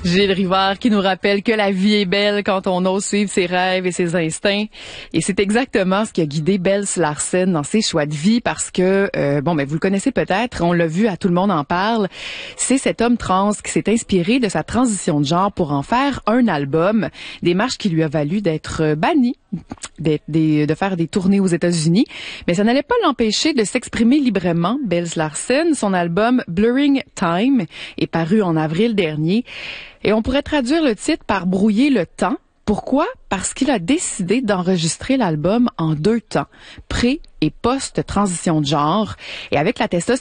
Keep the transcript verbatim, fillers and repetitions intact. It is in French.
Gilles Rivard qui nous rappelle que la vie est belle quand on ose suivre ses rêves et ses instincts. Et c'est exactement ce qui a guidé Belle Larsen dans ses choix de vie parce que, euh, bon, ben vous le connaissez peut-être, on l'a vu, à Tout le monde en parle. C'est cet homme trans qui s'est inspiré de sa transition de genre pour en faire un album. Démarche qui lui a valu d'être banni, d'être, des, de faire des tournées aux États-Unis. Mais ça n'allait pas l'empêcher de s'exprimer librement. Belle Larsen, son album Blurring Time est paru en avril dernier. Et on pourrait traduire le titre par Brouiller le temps. Pourquoi? Parce qu'il a décidé d'enregistrer l'album en deux temps, pré- et post-transition de genre. Et avec la testostérone